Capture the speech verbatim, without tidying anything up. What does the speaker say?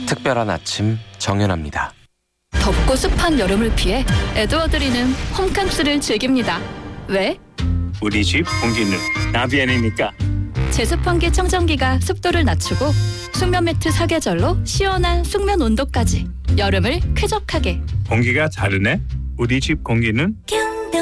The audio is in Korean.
특별한 아침 정연합니다. 덥고 습한 여름을 피해 에드워드리는 홈캉스를 즐깁니다. 왜? 우리 집 공기는 나비안이니까. 제습환기 청정기가 습도를 낮추고 숙면 매트 사계절로 시원한 숙면 온도까지 여름을 쾌적하게. 공기가 다르네. 우리 집 공기는 겨울